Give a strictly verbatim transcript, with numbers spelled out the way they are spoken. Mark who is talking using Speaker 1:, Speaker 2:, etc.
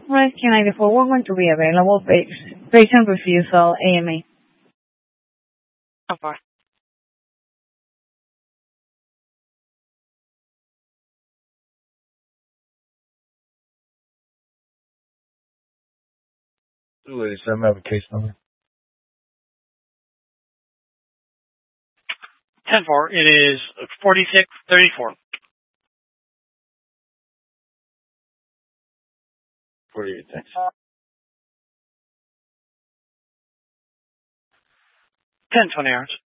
Speaker 1: Rescue ninety-four, we're going to be available. Patient refusal, A M A.
Speaker 2: How far?
Speaker 3: two eighty-seven, I have a case number.
Speaker 2: ten four, it is forty-six thirty-four.
Speaker 3: forty-eight, thanks.
Speaker 2: ten twenty hours.